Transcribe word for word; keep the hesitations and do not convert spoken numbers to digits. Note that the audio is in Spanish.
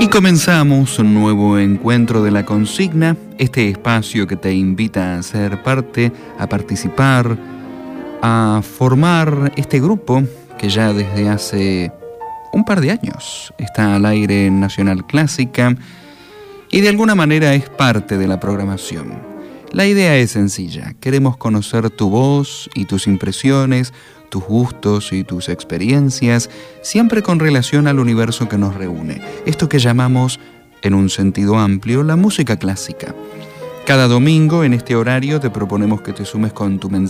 Y comenzamos un nuevo encuentro de la consigna, este espacio que te invita a ser parte, a participar, a formar este grupo que ya desde hace un par de años está al aire en Nacional Clásica y de alguna manera es parte de la programación. La idea es sencilla, queremos conocer tu voz y tus impresiones, tus gustos y tus experiencias, siempre con relación al universo que nos reúne. Esto que llamamos, en un sentido amplio, la música clásica. Cada domingo, en este horario, te proponemos que te sumes con tu mensaje